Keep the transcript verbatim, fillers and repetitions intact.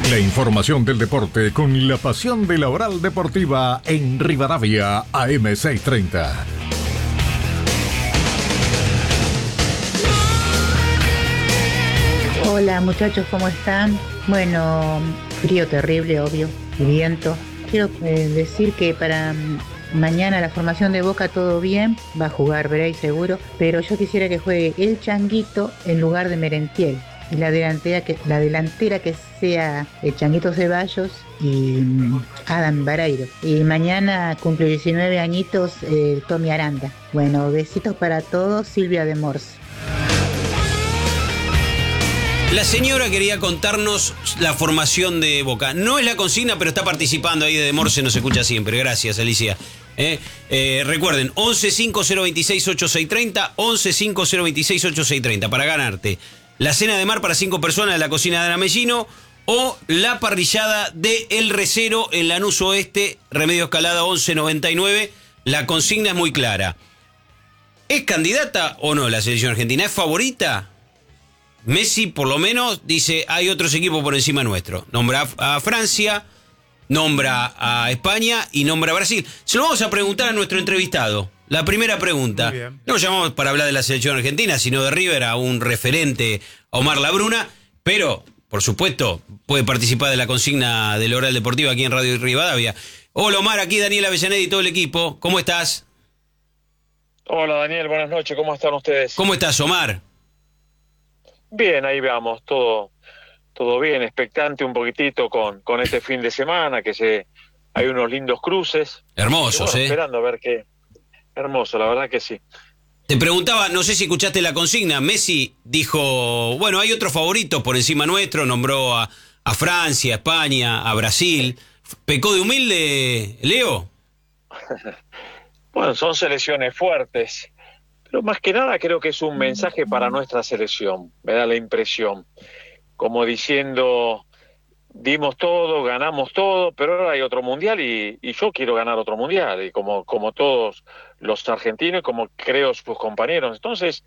La información del deporte con la pasión de la Oral Deportiva en Rivadavia A M seiscientos treinta. Hola muchachos, ¿cómo están? Bueno, frío terrible, obvio, y viento. Quiero eh, decir que para mañana la formación de Boca todo bien, va a jugar Bray seguro, pero yo quisiera que juegue el Changuito en lugar de Merentiel. Y la delantera que, la delantera que sea el Changuito Ceballos y um, Adam Barairo. Y mañana cumple diecinueve añitos eh, Tommy Aranda. Bueno, besitos para todos, Silvia de Morse. La señora quería contarnos la formación de Boca. No es la consigna, pero está participando ahí de Morse, nos escucha siempre. Gracias, Alicia. Eh, eh, recuerden, once cinco cero veintiséis ochenta y seis treinta, once cinco cero veintiséis ochenta y seis treinta para ganarte la cena de mar para cinco personas de la cocina de Ana Mellino o la parrillada de El Recero en Lanús Oeste, Remedio Escalada once noventa y nueve. La consigna es muy clara. ¿Es candidata o no la selección argentina? ¿Es favorita? Messi, por lo menos, dice, hay otros equipos por encima nuestro. Nombra a Francia, nombra a España y nombra a Brasil. Se lo vamos a preguntar a nuestro entrevistado. La primera pregunta. No lo llamamos para hablar de la selección argentina, sino de River, a un referente, a Omar Labruna, pero, por supuesto, puede participar de la consigna de la Oral Deportiva aquí en Radio Rivadavia. Hola Omar, aquí Daniel Avellaneda y todo el equipo. ¿Cómo estás? Hola Daniel, buenas noches. ¿Cómo están ustedes? ¿Cómo estás, Omar? Bien, ahí veamos, todo, todo bien, expectante un poquitito con, con este fin de semana, que se hay unos lindos cruces. Hermosos, bueno, ¿eh? Esperando a ver qué. Hermoso, la verdad que sí. Te preguntaba, no sé si escuchaste la consigna, Messi dijo, bueno, hay otros favoritos por encima nuestro, nombró a, a Francia, a España, a Brasil. ¿Pecó de humilde, Leo? Bueno, son selecciones fuertes, pero más que nada creo que es un mensaje para nuestra selección, me da la impresión, como diciendo, dimos todo, ganamos todo, pero ahora hay otro mundial y, y yo quiero ganar otro mundial, y como, como todos los argentinos, como creo sus compañeros. Entonces,